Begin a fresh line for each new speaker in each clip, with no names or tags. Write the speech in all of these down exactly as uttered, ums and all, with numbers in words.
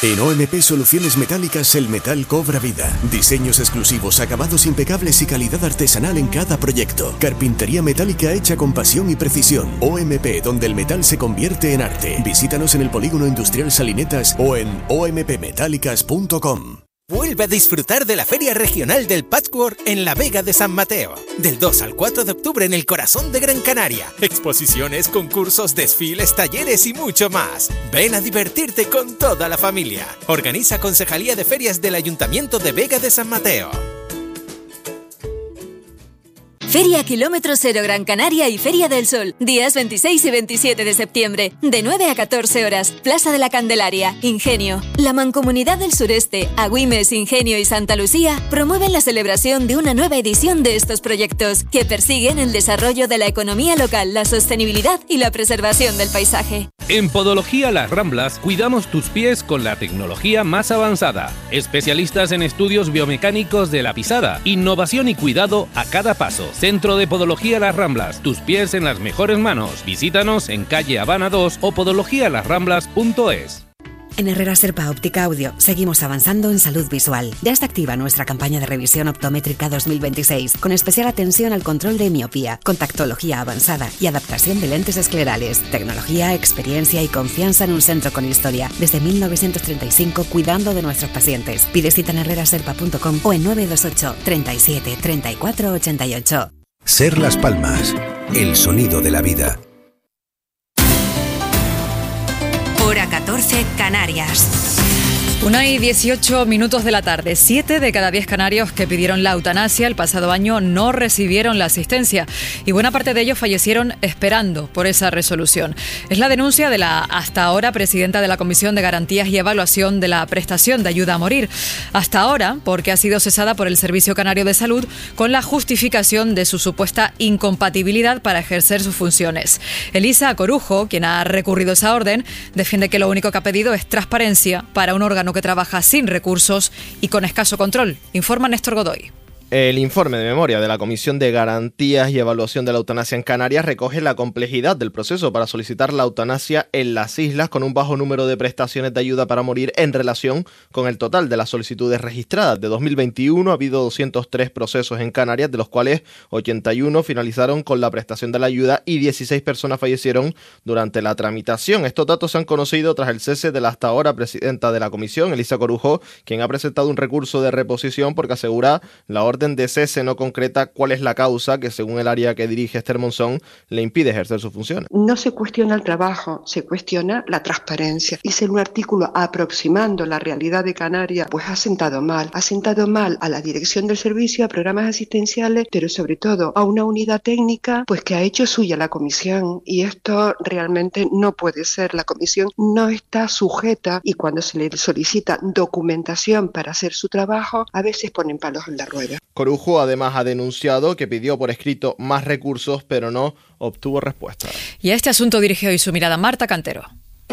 En O M P Soluciones Metálicas el metal cobra vida. Diseños exclusivos, acabados impecables y calidad artesanal en cada proyecto. Carpintería metálica hecha con pasión y precisión. O M P, donde el metal se convierte en arte. Visítanos en el Polígono Industrial Salinetas o en o m p metálicas punto com.
Vuelve a disfrutar de la Feria Regional del Patchwork en la Vega de San Mateo. Del dos al cuatro de octubre en el corazón de Gran Canaria. Exposiciones, concursos, desfiles, talleres y mucho más. Ven a divertirte con toda la familia. Organiza Concejalía de Ferias del Ayuntamiento de Vega de San Mateo.
Feria Kilómetro Cero Gran Canaria y Feria del Sol, días veintiséis y veintisiete de septiembre, de nueve a catorce horas, Plaza de la Candelaria, Ingenio. La Mancomunidad del Sureste, Agüimes, Ingenio y Santa Lucía promueven la celebración de una nueva edición de estos proyectos que persiguen el desarrollo de la economía local, la sostenibilidad y la preservación del paisaje.
En Podología Las Ramblas cuidamos tus pies con la tecnología más avanzada. Especialistas en estudios biomecánicos de la pisada, innovación y cuidado a cada paso. Centro de Podología Las Ramblas, tus pies en las mejores manos. Visítanos en calle Habana dos o podología las ramblas punto es.
En Herrera Serpa Óptica Audio seguimos avanzando en salud visual. Ya está activa nuestra campaña de revisión optométrica dos mil veintiséis, con especial atención al control de miopía, contactología avanzada y adaptación de lentes esclerales. Tecnología, experiencia y confianza en un centro con historia. Desde mil novecientos treinta y cinco, cuidando de nuestros pacientes. Pide cita en herrera serpa punto com o en nueve dos ocho, treinta y siete, treinta y cuatro, ochenta y ocho.
Ser Las Palmas, el sonido de la vida.
Hora catorce, Canarias.
Una y dieciocho minutos de la tarde. Siete de cada diez canarios que pidieron la eutanasia el pasado año no recibieron la asistencia y buena parte de ellos fallecieron esperando por esa resolución. Es la denuncia de la hasta ahora presidenta de la Comisión de Garantías y Evaluación de la Prestación de Ayuda a Morir. Hasta ahora porque ha sido cesada por el Servicio Canario de Salud con la justificación de su supuesta incompatibilidad para ejercer sus funciones. Elisa Corujo, quien ha recurrido esa orden, defiende que lo único que ha pedido es transparencia para un órgano que trabaja sin recursos y con escaso control. Informa Néstor Godoy.
El informe de memoria de la Comisión de Garantías y Evaluación de la Eutanasia en Canarias recoge la complejidad del proceso para solicitar la eutanasia en las islas, con un bajo número de prestaciones de ayuda para morir en relación con el total de las solicitudes registradas. De dos mil veintiuno ha habido doscientos tres procesos en Canarias, de los cuales ochenta y uno finalizaron con la prestación de la ayuda y dieciséis personas fallecieron durante la tramitación. Estos datos se han conocido tras el cese de la hasta ahora presidenta de la Comisión, Elisa Corujo, quien ha presentado un recurso de reposición porque asegura la orden de cese no concreta cuál es la causa que, según el área que dirige Esther Monzón, le impide ejercer sus funciones.
No se cuestiona el trabajo, se cuestiona la transparencia. Y si en un artículo aproximando la realidad de Canarias, pues ha sentado mal, ha sentado mal a la dirección del servicio, a programas asistenciales, pero sobre todo a una unidad técnica, pues que ha hecho suya la comisión. Y esto realmente no puede ser. La comisión no está sujeta, y cuando se le solicita documentación para hacer su trabajo, a veces ponen palos en la rueda.
Corujo además ha denunciado que pidió por escrito más recursos, pero no obtuvo respuesta.
Y a este asunto dirige hoy su mirada Marta Cantero.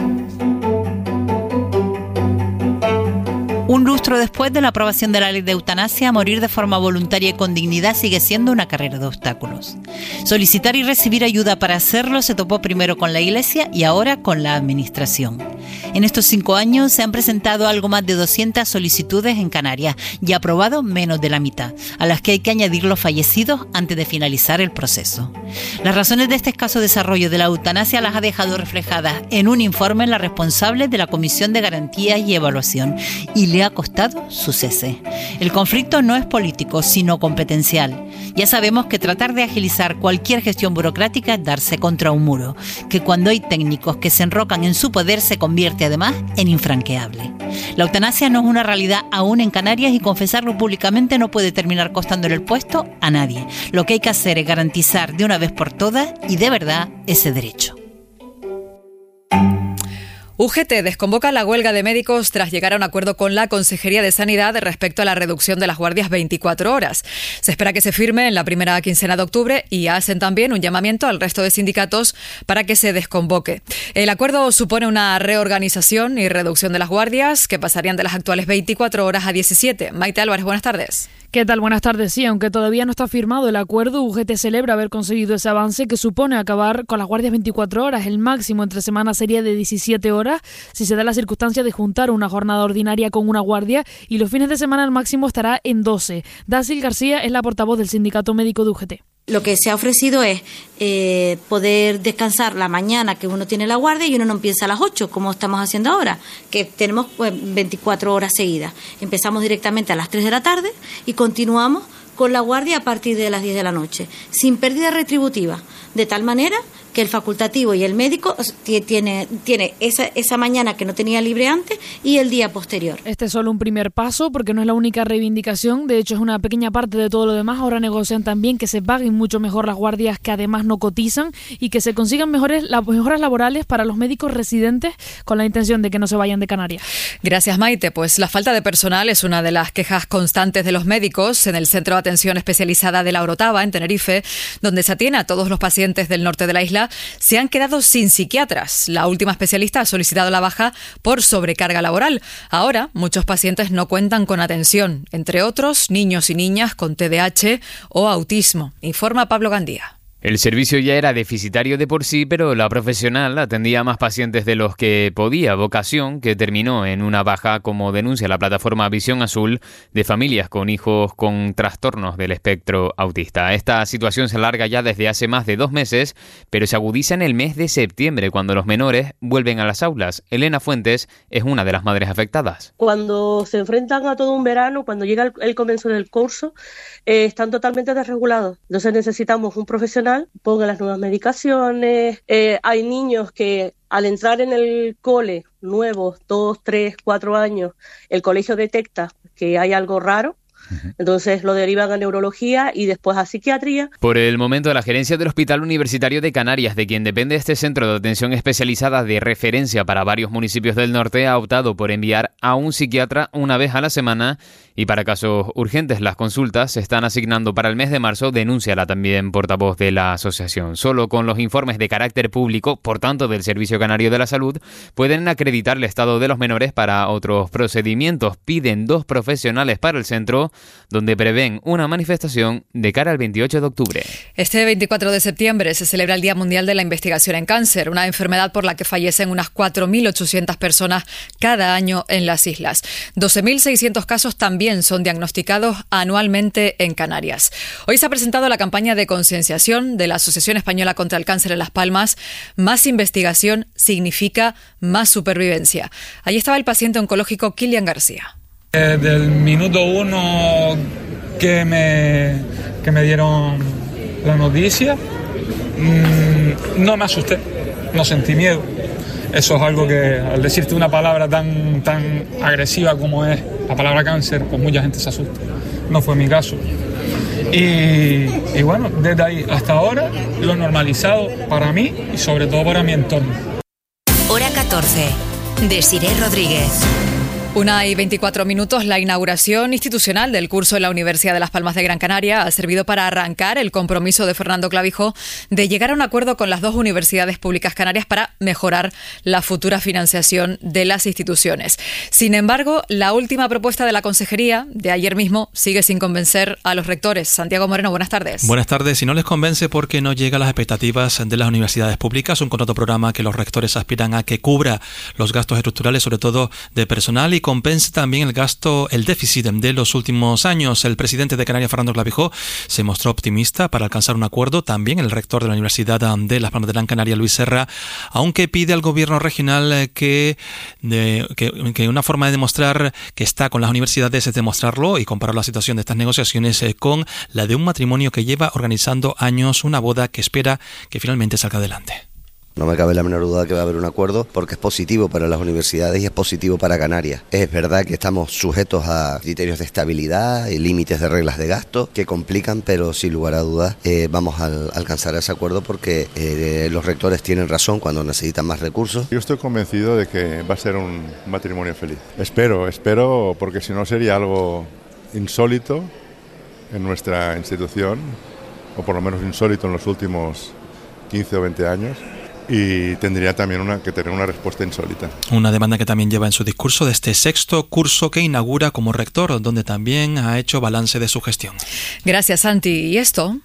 Un lustro después de la aprobación de la ley de eutanasia, morir de forma voluntaria y con dignidad sigue siendo una carrera de obstáculos. Solicitar y recibir ayuda para hacerlo se topó primero con la Iglesia y ahora con la Administración. En estos cinco años se han presentado algo más de doscientas solicitudes en Canarias y aprobado menos de la mitad, a las que hay que añadir los fallecidos antes de finalizar el proceso. Las razones de este escaso desarrollo de la eutanasia las ha dejado reflejadas en un informe la responsable de la Comisión de Garantías y Evaluación y le ha costado su cese. El conflicto no es político, sino competencial. Ya sabemos que tratar de agilizar cualquier gestión burocrática es darse contra un muro, que cuando hay técnicos que se enrocan en su poder se convierte además en infranqueable. La eutanasia no es una realidad aún en Canarias y confesarlo públicamente no puede terminar costándole el puesto a nadie. Lo que hay que hacer es garantizar de una vez por todas y de verdad ese derecho.
U G T desconvoca la huelga de médicos tras llegar a un acuerdo con la Consejería de Sanidad respecto a la reducción de las guardias veinticuatro horas. Se espera que se firme en la primera quincena de octubre y hacen también un llamamiento al resto de sindicatos para que se desconvoque. El acuerdo supone una reorganización y reducción de las guardias que pasarían de las actuales veinticuatro horas a diecisiete. Maite Álvarez, buenas tardes.
¿Qué tal? Buenas tardes. Sí, aunque todavía no está firmado el acuerdo, U G T celebra haber conseguido ese avance que supone acabar con las guardias veinticuatro horas. El máximo entre semanas sería de diecisiete horas si se da la circunstancia de juntar una jornada ordinaria con una guardia, y los fines de semana el máximo estará en doce. Dacil García es la portavoz del Sindicato Médico de U G T.
Lo que se ha ofrecido es eh, poder descansar la mañana que uno tiene la guardia y uno no empieza a las ocho, como estamos haciendo ahora, que tenemos pues, veinticuatro horas seguidas. Empezamos directamente a las tres de la tarde y continuamos con la guardia a partir de las diez de la noche, sin pérdida retributiva, de tal manera que el facultativo y el médico tiene, tiene esa, esa mañana que no tenía libre antes y el día posterior.
Este es solo un primer paso porque no es la única reivindicación, de hecho es una pequeña parte de todo lo demás. Ahora negocian también que se paguen mucho mejor las guardias que además no cotizan y que se consigan mejores, las mejoras laborales para los médicos residentes con la intención de que no se vayan de Canarias.
Gracias, Maite. Pues la falta de personal es una de las quejas constantes de los médicos en el Centro de Atención Especializada de La Orotava, en Tenerife, donde se atiene a todos los pacientes del norte de la isla. Se han quedado sin psiquiatras. La última especialista ha solicitado la baja por sobrecarga laboral. Ahora, muchos pacientes no cuentan con atención, entre otros, niños y niñas con T D A H o autismo, informa Pablo Gandía.
El servicio ya era deficitario de por sí, pero la profesional atendía a más pacientes de los que podía, vocación que terminó en una baja, como denuncia la plataforma Visión Azul, de familias con hijos con trastornos del espectro autista. Esta situación se alarga ya desde hace más de dos meses, pero se agudiza en el mes de septiembre, cuando los menores vuelven a las aulas. Elena Fuentes es una de las madres afectadas.
Cuando se enfrentan a todo un verano, cuando llega el, el comienzo del curso, eh, están totalmente desregulados. Entonces necesitamos un profesional ponga las nuevas medicaciones. Eh, hay niños que al entrar en el cole, nuevos, dos, tres, cuatro años, el colegio detecta que hay algo raro. Entonces lo derivan a neurología y después a psiquiatría.
Por el momento, la gerencia del Hospital Universitario de Canarias, de quien depende este centro de atención especializada de referencia para varios municipios del norte, ha optado por enviar a un psiquiatra una vez a la semana, y para casos urgentes las consultas se están asignando para el mes de marzo, denuncia la también portavoz de la asociación. Solo con los informes de carácter público, por tanto del Servicio Canario de la Salud, pueden acreditar el estado de los menores para otros procedimientos. Piden dos profesionales para el centro, donde prevén una manifestación de cara al veintiocho de octubre.
Este veinticuatro de septiembre se celebra el Día Mundial de la Investigación en Cáncer, una enfermedad por la que fallecen unas cuatro mil ochocientas personas cada año en las islas. doce mil seiscientos casos también son diagnosticados anualmente en Canarias. Hoy se ha presentado la campaña de concienciación de la Asociación Española contra el Cáncer en Las Palmas. Más investigación significa más supervivencia. Allí estaba el paciente oncológico Kilian García.
Desde el minuto uno que me, que me dieron la noticia, mmm, no me asusté, no sentí miedo. Eso es algo que, al decirte una palabra tan, tan agresiva como es la palabra cáncer, pues mucha gente se asusta. No fue mi caso. Y, y bueno, desde ahí hasta ahora lo he normalizado para mí y sobre todo para mi entorno.
Hora catorce. Desiree Rodríguez.
Una y veinticuatro minutos, la inauguración institucional del curso en la Universidad de Las Palmas de Gran Canaria ha servido para arrancar el compromiso de Fernando Clavijo de llegar a un acuerdo con las dos universidades públicas canarias para mejorar la futura financiación de las instituciones. Sin embargo, la última propuesta de la Consejería de ayer mismo sigue sin convencer a los rectores. Santiago Moreno, buenas tardes.
Buenas tardes. Y no les convence porque no llega a las expectativas de las universidades públicas, un contrato programa que los rectores aspiran a que cubra los gastos estructurales, sobre todo de personal, y compense también el gasto, el déficit de los últimos años. El presidente de Canarias, Fernando Clavijo, se mostró optimista para alcanzar un acuerdo. También el rector de la Universidad de Las Palmas de Gran Canaria, Luis Serra, aunque pide al gobierno regional que, de, que, que una forma de demostrar que está con las universidades es demostrarlo y comparar la situación de estas negociaciones con la de un matrimonio que lleva organizando años una boda que espera que finalmente salga adelante.
No me cabe la menor duda que va a haber un acuerdo porque es positivo para las universidades y es positivo para Canarias. Es verdad que estamos sujetos a criterios de estabilidad y límites de reglas de gasto que complican, pero sin lugar a dudas eh, vamos a alcanzar ese acuerdo porque eh, los rectores tienen razón cuando necesitan más recursos.
Yo estoy convencido de que va a ser un matrimonio feliz. Espero, espero, porque si no sería algo insólito en nuestra institución, o por lo menos insólito en los últimos quince o veinte años. y tendría también una, que tener una respuesta insólita.
Una demanda que también lleva en su discurso de este sexto curso que inaugura como rector, donde también ha hecho balance de su gestión.
Gracias, Santi. ¿Y esto?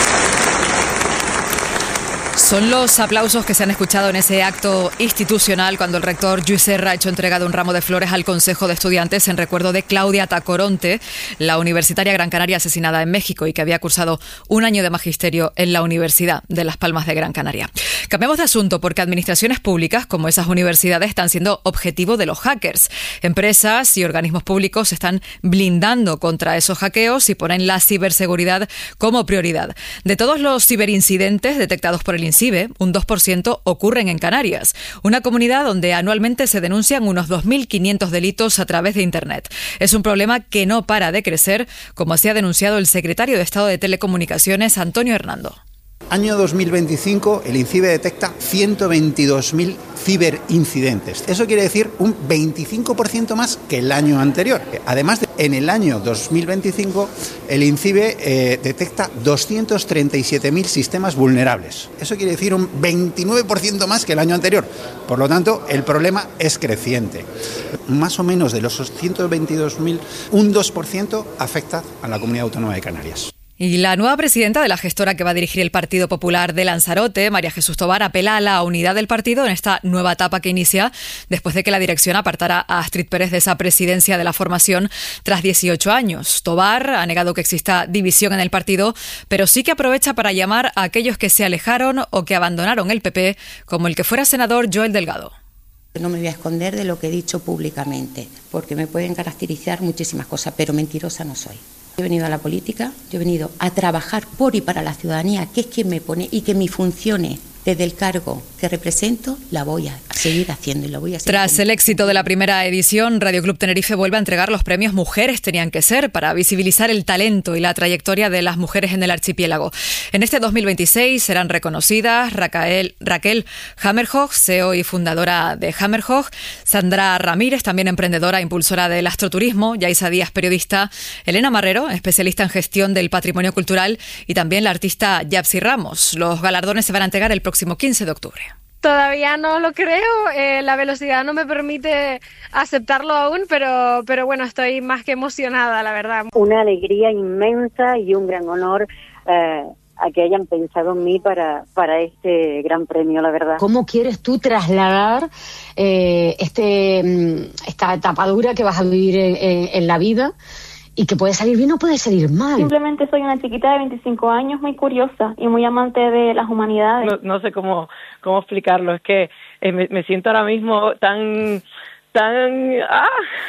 Son los aplausos que se han escuchado en ese acto institucional cuando el rector Lluís Serra ha hecho entrega de un ramo de flores al Consejo de Estudiantes en recuerdo de Claudia Tacoronte, la universitaria Gran Canaria asesinada en México y que había cursado un año de magisterio en la Universidad de Las Palmas de Gran Canaria. Cambiamos de asunto porque administraciones públicas como esas universidades están siendo objetivo de los hackers. Empresas y organismos públicos se están blindando contra esos hackeos y ponen la ciberseguridad como prioridad. De todos los ciberincidentes detectados por el INCIBE, un dos por ciento ocurren en Canarias, una comunidad donde anualmente se denuncian unos dos mil quinientos delitos a través de Internet. Es un problema que no para de crecer, como así ha denunciado el secretario de Estado de Telecomunicaciones, Antonio Hernando.
Año dos mil veinticinco, el INCIBE detecta ciento veintidós mil ciberincidentes. Eso quiere decir un veinticinco por ciento más que el año anterior. Además, en el año dos mil veinticinco, el INCIBE eh, detecta doscientos treinta y siete mil sistemas vulnerables. Eso quiere decir un veintinueve por ciento más que el año anterior. Por lo tanto, el problema es creciente. Más o menos de los ciento veintidós mil, un dos por ciento afecta a la Comunidad Autónoma de Canarias.
Y la nueva presidenta de la gestora que va a dirigir el Partido Popular de Lanzarote, María Jesús Tobar, apela a la unidad del partido en esta nueva etapa que inicia después de que la dirección apartara a Astrid Pérez de esa presidencia de la formación tras dieciocho años. Tobar ha negado que exista división en el partido, pero sí que aprovecha para llamar a aquellos que se alejaron o que abandonaron el P P, como el que fuera senador Joel Delgado.
No me voy a esconder de lo que he dicho públicamente, porque me pueden caracterizar muchísimas cosas, pero mentirosa no soy. Yo he venido a la política, yo he venido a trabajar por y para la ciudadanía, que es quien me pone, y que mi función es, desde el cargo que represento, la voy a seguir haciendo y la voy a seguir.
Tras el éxito de la primera edición, Radio Club Tenerife vuelve a entregar los premios Mujeres Tenían que Ser para visibilizar el talento y la trayectoria de las mujeres en el archipiélago. En este dos mil veintiséis serán reconocidas Raquel, Raquel Hammerhoch, C E O y fundadora de Hammerhoch, Sandra Ramírez, también emprendedora e impulsora del astroturismo, Yaisa Díaz, periodista, Elena Marrero, especialista en gestión del patrimonio cultural, y también la artista Yapsi Ramos. Los galardones se van a entregar el próximo quince de octubre.
Todavía no lo creo, eh, la velocidad no me permite aceptarlo aún, pero, pero bueno, estoy más que emocionada, la verdad.
Una alegría inmensa y un gran honor eh, a que hayan pensado en mí para, para este gran premio, la verdad.
¿Cómo quieres tú trasladar eh, este, esta tapadura que vas a vivir en, en, en la vida? Y que puede salir bien o puede salir mal.
Simplemente soy una chiquita de veinticinco años muy curiosa y muy amante de las humanidades.
No, no sé cómo, cómo explicarlo, es que eh, me, me siento ahora mismo tan... tan... ¡ah!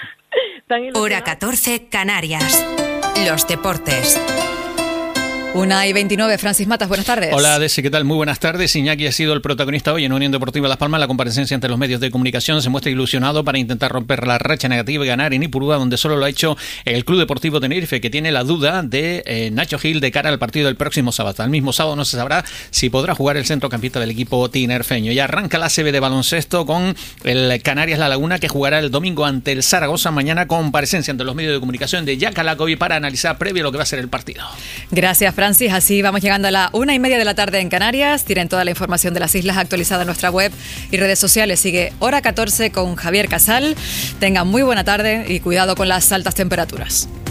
tan ilusionada.
Hora catorce, Canarias. Los deportes.
Una y veintinueve, Francis Matas, buenas tardes.
Hola, Desi, ¿qué tal? Muy buenas tardes. Iñaki ha sido el protagonista hoy en Unión Deportiva Las Palmas. La comparecencia ante los medios de comunicación se muestra ilusionado para intentar romper la racha negativa y ganar en Ipurúa, donde solo lo ha hecho el Club Deportivo Tenerife, que tiene la duda de eh, Nacho Gil de cara al partido del próximo sábado. El mismo sábado no se sabrá si podrá jugar el centrocampista del equipo tinerfeño. Ya arranca la A C B de baloncesto con el Canarias La Laguna, que jugará el domingo ante el Zaragoza. Mañana comparecencia ante los medios de comunicación de Jack Alacovi para analizar previo lo que va a ser el partido.
Gracias, Francis. Así vamos llegando a la una y media de la tarde en Canarias. Tienen toda la información de las islas actualizada en nuestra web y redes sociales. Sigue Hora catorce con Javier Casal. Tengan muy buena tarde y cuidado con las altas temperaturas.